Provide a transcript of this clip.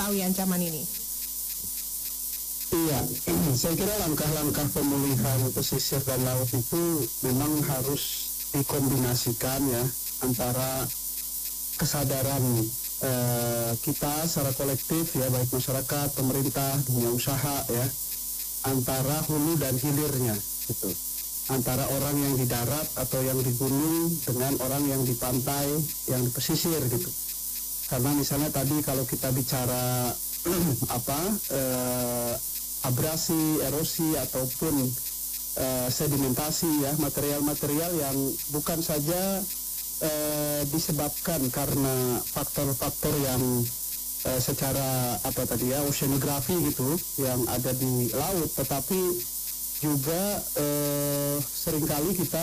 mengetahui ancaman ini? Iya, saya kira langkah-langkah pemulihan pesisir dan laut itu memang harus dikombinasikan ya, antara kesadaran kita secara kolektif ya, baik masyarakat, pemerintah, dunia usaha ya, antara hulu dan hilirnya gitu, antara orang yang di darat atau yang di gunung dengan orang yang di pantai, yang di pesisir gitu. Karena misalnya tadi kalau kita bicara abrasi, erosi ataupun sedimentasi ya, material-material yang bukan saja disebabkan karena faktor-faktor yang secara oceanografi gitu yang ada di laut, tetapi juga seringkali kita